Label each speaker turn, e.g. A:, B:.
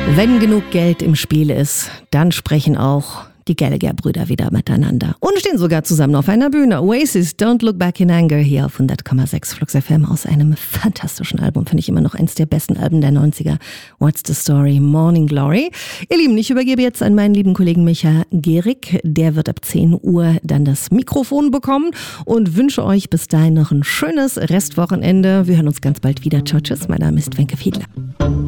A: Wenn genug Geld im Spiel ist, dann sprechen auch die Gallagher-Brüder wieder miteinander und stehen sogar zusammen auf einer Bühne. Oasis, Don't Look Back in Anger, hier auf 100,6 Flux FM aus einem fantastischen Album. Finde ich immer noch eins der besten Alben der 90er. What's the Story? Morning Glory. Ihr Lieben, ich übergebe jetzt an meinen lieben Kollegen Micha Gehrig. Der wird ab 10 Uhr dann das Mikrofon bekommen und wünsche euch bis dahin noch ein schönes Restwochenende. Wir hören uns ganz bald wieder. Ciao, tschüss. Mein Name ist Wenke Fiedler.